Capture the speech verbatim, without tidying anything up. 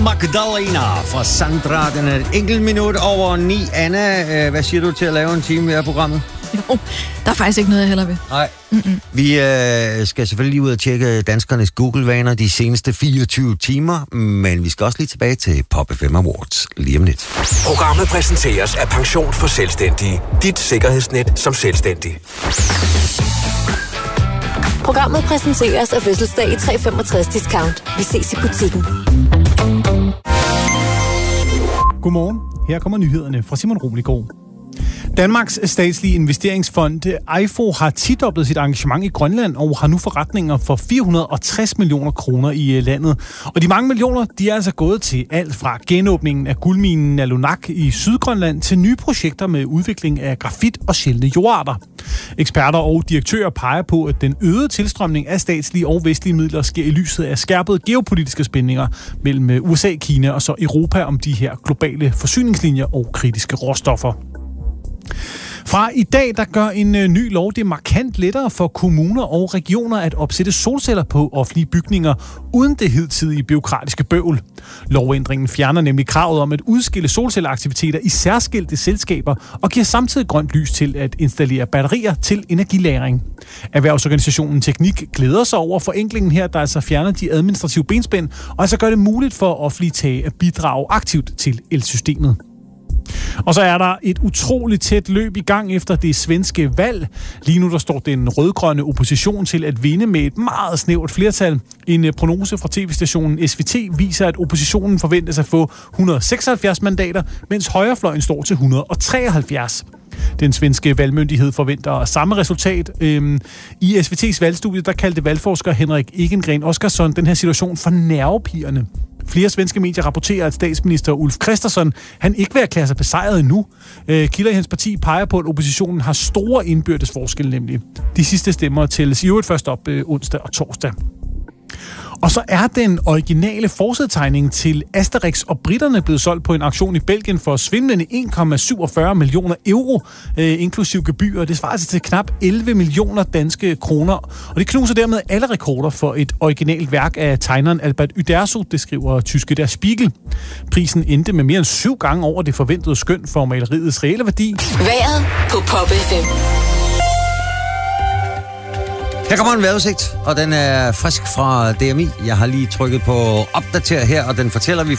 Magdalena fra Sandra. Den er et enkelt minut over ni. Anna, hvad siger du til at lave en time mere af programmet? Jo, der er faktisk ikke noget, jeg heller vil. Nej. Mm-mm. Vi øh, skal selvfølgelig lige ud og tjekke danskernes Google-vaner de seneste fireogtyve timer, men vi skal også lige tilbage til Pop F M Awards lige om lidt. Programmet præsenteres af Pension for Selvstændige. Dit sikkerhedsnet som selvstændig. Programmet præsenteres af Fødselsdag i tre femogtres discount. Vi ses i butikken. Godmorgen. Her kommer nyhederne fra Simon Roligård. Danmarks statslige investeringsfond E I F O har tidoblet sit engagement i Grønland og har nu forretninger for fire hundrede og tres millioner kroner i landet. Og de mange millioner, de er altså gået til alt fra genåbningen af guldminen Nalunaq i Sydgrønland til nye projekter med udvikling af grafit og sjældne jordarter. Eksperter og direktører peger på, at den øgede tilstrømning af statslige og vestlige midler sker i lyset af skærpede geopolitiske spændinger mellem U S A, Kina og så Europa om de her globale forsyningslinjer og kritiske råstoffer. Fra i dag, der gør en øh, ny lov det markant lettere for kommuner og regioner at opsætte solceller på offentlige bygninger, uden det hidtidige bureaukratiske bøvl. Lovændringen fjerner nemlig kravet om at udskille solcelleaktiviteter i særskilte selskaber og giver samtidig grønt lys til at installere batterier til energilagring. Erhvervsorganisationen Teknik glæder sig over forenklingen her, der altså fjerner de administrative benspænd og altså gør det muligt for offentlige tage at bidrage aktivt til elsystemet. Og så er der et utroligt tæt løb i gang efter det svenske valg. Lige nu der står den rødgrønne opposition til at vinde med et meget snævert flertal. En prognose fra tv-stationen S V T viser, at oppositionen forventes at få et hundrede og seksoghalvfjerds mandater, mens højrefløjen står til et hundrede og treoghalvfjerds. Den svenske valgmyndighed forventer samme resultat. Øhm, I S V T's valgstudie, der kaldte valgforsker Henrik Egengren Oskarsson den her situation for nervepirrende. Flere svenske medier rapporterer, at statsminister Ulf Kristersson, han ikke vil erklære sig besejret endnu. Øh, kilder i hans parti peger på, at oppositionen har store indbyrdes forskelle nemlig. De sidste stemmer tælles i øvrigt først op øh, onsdag og torsdag. Og så er den originale forsædetegning til Asterix og britterne blevet solgt på en auktion i Belgien for svimlende en komma syvogfyrre millioner euro, øh, inklusiv gebyr. Det svarer altså til knap elleve millioner danske kroner. Og det knuser dermed alle rekorder for et originalt værk af tegneren Albert Uderzo, det skriver tyske Der Spiegel. Prisen endte med mere end syv gange over det forventede skøn for maleriets reelle værdi. Vejret på Pop F M. Her kommer en vejrudsigt, og den er frisk fra D M I. Jeg har lige trykket på opdater her, og den fortæller, at vi